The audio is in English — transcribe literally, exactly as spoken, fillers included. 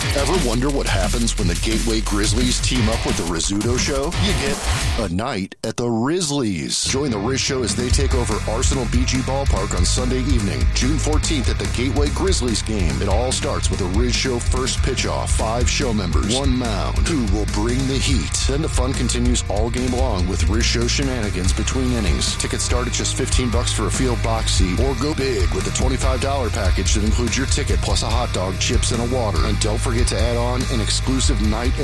Ever wonder what happens when the Gateway Grizzlies team up with the Rizzuto Show? You get a night at the Rizzlies. Join the Riz Show as they take over Arsenal B G Ballpark on Sunday evening, June fourteenth at the Gateway Grizzlies game. It all starts with a Riz Show first pitch-off, five show members, one mound. Who will bring the heat? Then the fun continues all game long with Riz Show shenanigans between innings. Tickets start at just fifteen bucks for a field box seat, or go big with a twenty-five dollars package that includes your ticket plus a hot dog, chips, and a water. And don't forget to add on an exclusive night